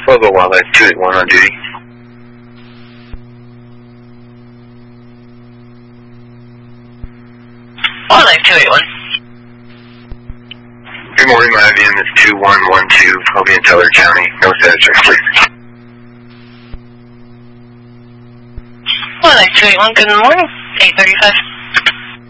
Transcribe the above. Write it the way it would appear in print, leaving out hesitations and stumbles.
Logo Wildlife 281 on duty. Wildlife 281. Good morning, my IBM is 2112, I'll be in Teller County. No status check, please. Wildlife 281, good morning. 835.